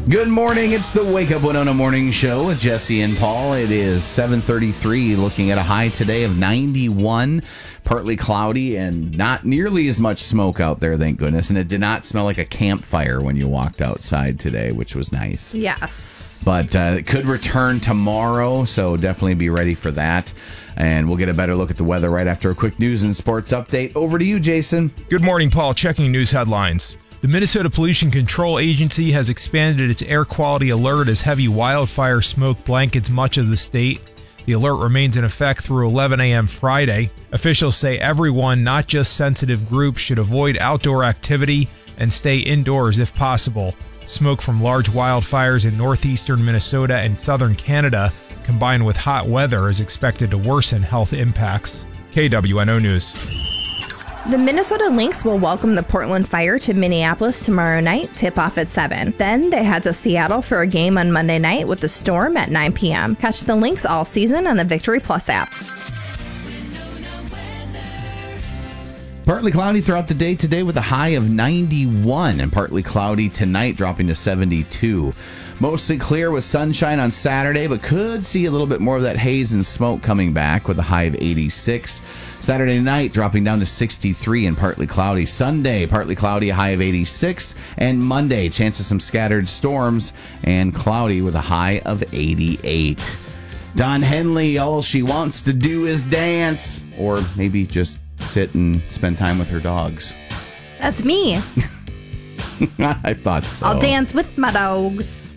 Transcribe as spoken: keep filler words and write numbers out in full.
Good morning. It's the Wake Up Winona Morning Show with Jesse and Paul. It is seven thirty-three, looking at a high today of ninety-one, partly cloudy and not nearly as much smoke out there, thank goodness. And it did not smell like a campfire when you walked outside today, which was nice. Yes. But uh, it could return tomorrow, so definitely be ready for that. And we'll get a better look at the weather right after a quick news and sports update. Over to you, Jason. Good morning, Paul. Checking news headlines. The Minnesota Pollution Control Agency has expanded its air quality alert as heavy wildfire smoke blankets much of the state. The alert remains in effect through eleven a.m. Friday. Officials say everyone, not just sensitive groups, should avoid outdoor activity and stay indoors if possible. Smoke from large wildfires in northeastern Minnesota and southern Canada, combined with hot weather, is expected to worsen health impacts. K W N O News. The Minnesota Lynx will welcome the Portland Fire to Minneapolis tomorrow night, tip-off at seven. Then they head to Seattle for a game on Monday night with the Storm at nine p.m. Catch the Lynx all season on the Victory Plus app. Partly cloudy throughout the day today with a high of ninety-one, and partly cloudy tonight, dropping to seventy-two. Mostly clear with sunshine on Saturday, but could see a little bit more of that haze and smoke coming back with a high of eighty-six. Saturday night dropping down to sixty-three and partly cloudy. Sunday, partly cloudy, a high of eighty-six. And Monday, chance of some scattered storms and cloudy with a high of eighty-eight. Don Henley, all she wants to do is dance. Or maybe just sit and spend time with her dogs. That's me. I thought so. I'll dance with my dogs.